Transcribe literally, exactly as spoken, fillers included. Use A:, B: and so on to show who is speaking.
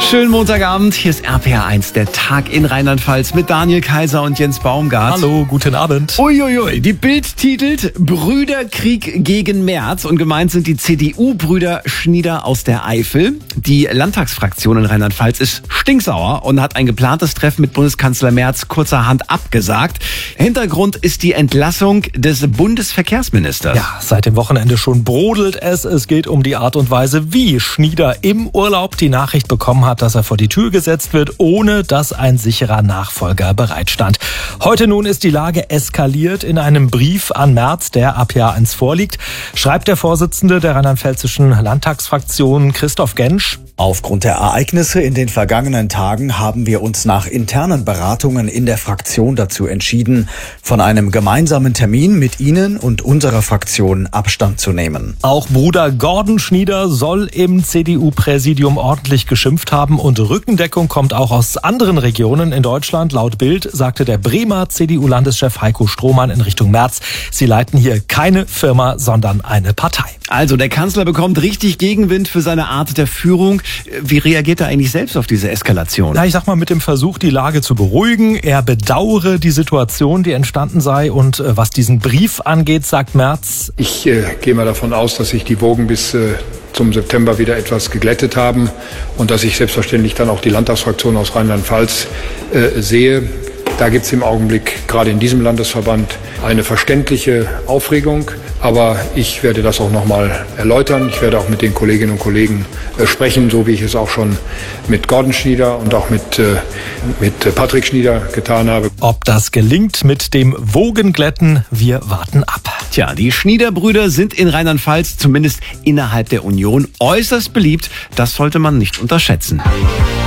A: Schönen Montagabend, hier ist R P R eins, der Tag in Rheinland-Pfalz mit Daniel Kaiser und Jens Baumgart.
B: Hallo, guten Abend.
A: Uiuiui, die Bild titelt Brüderkrieg gegen Merz und gemeint sind die C D U-Brüder Schnieder aus der Eifel. Die Landtagsfraktion in Rheinland-Pfalz ist stinksauer und hat ein geplantes Treffen mit Bundeskanzler Merz kurzerhand abgesagt. Hintergrund ist die Entlassung des Bundesverkehrsministers.
B: Ja, seit dem Wochenende schon brodelt es. Es geht um die Art und Weise, wie Schnieder im Urlaub die Nachricht bekommen hat, dass er vor die Tür gesetzt wird, ohne dass ein sicherer Nachfolger bereitstand. Heute nun ist die Lage eskaliert. In einem Brief an Merz, der ab Jahr eins vorliegt, schreibt der Vorsitzende der rheinland-pfälzischen Landtagsfraktion Christoph Gensch:
C: Aufgrund der Ereignisse in den vergangenen Tagen haben wir uns nach internen Beratungen in der Fraktion dazu entschieden, von einem gemeinsamen Termin mit Ihnen und unserer Fraktion Abstand zu nehmen.
B: Auch Bruder Gordon Schnieder soll im C D U-Präsidium ordentlich geschimpft haben und Rückendeckung kommt auch aus anderen Regionen in Deutschland. Laut Bild sagte der Bremer C D U-Landeschef Heiko Strohmann in Richtung Merz, sie leiten hier keine Firma, sondern eine Partei.
A: Also der Kanzler bekommt richtig Gegenwind für seine Art der Führung. Wie reagiert er eigentlich selbst auf diese Eskalation?
B: Na, ich sag mal, mit dem Versuch, die Lage zu beruhigen. Er bedauere die Situation, die entstanden sei. Und äh, was diesen Brief angeht, sagt Merz:
D: Ich äh, gehe mal davon aus, dass sich die Wogen bis äh, zum September wieder etwas geglättet haben und dass ich selbstverständlich dann auch die Landtagsfraktion aus Rheinland-Pfalz äh, sehe. Da gibt es im Augenblick, gerade in diesem Landesverband, eine verständliche Aufregung. Aber ich werde das auch noch mal erläutern. Ich werde auch mit den Kolleginnen und Kollegen äh, sprechen, so wie ich es auch schon mit Gordon Schnieder und auch mit, äh, mit Patrick Schnieder getan habe.
B: Ob das gelingt mit dem Wogenglätten, wir warten ab.
A: Tja, die Schnieder-Brüder sind in Rheinland-Pfalz, zumindest innerhalb der Union, äußerst beliebt. Das sollte man nicht unterschätzen.